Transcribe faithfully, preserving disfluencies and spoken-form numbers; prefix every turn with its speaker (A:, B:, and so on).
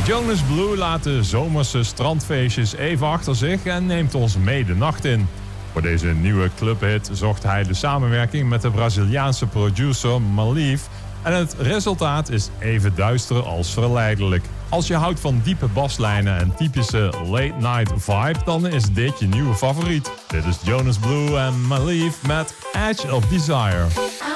A: Jonas Blue laat de zomerse strandfeestjes even achter zich en neemt ons mee de nacht in. Voor deze nieuwe clubhit zocht hij de samenwerking met de Braziliaanse producer Malief en het resultaat is even duister als verleidelijk. Als je houdt van diepe baslijnen en typische late night vibe, dan is dit je nieuwe favoriet. Dit is Jonas Blue en Malief met Edge of Desire.